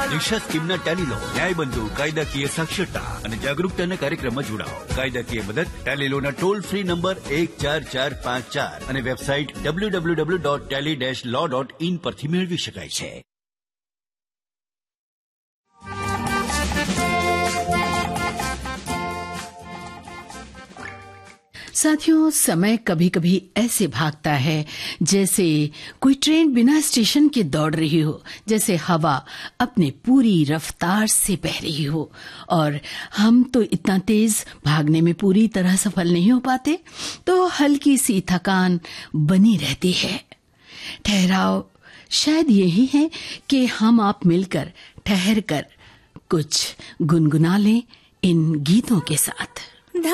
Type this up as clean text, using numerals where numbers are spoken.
દિશા સ્કીમના Tally લો, ન્યાયબંધુ કાયદાકીય સાક્ષરતા અને જાગરૂકતાના કાર્યક્રમમાં જોડાઓ. કાયદાકીય મદદ ટેલી લોના ટોલ ફ્રી નંબર 14454 અને વેબસાઇટ www.tally-law.in પરથી મેળવી શકાય છે. साथियों, समय कभी कभी ऐसे भागता है जैसे कोई ट्रेन बिना स्टेशन के दौड़ रही हो, जैसे हवा अपने पूरी रफ्तार से बह रही हो और हम तो इतना तेज भागने में पूरी तरह सफल नहीं हो पाते, तो हल्की सी थकान बनी रहती है. ठहराव शायद यही है कि हम आप मिलकर ठहर कर कुछ गुनगुना लें इन गीतों के साथ.